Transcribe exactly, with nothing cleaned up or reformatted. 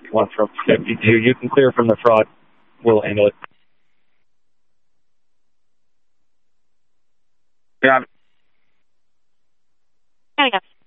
one from fifty-two. You can clear from the front. We'll handle it. Yeah. There we go.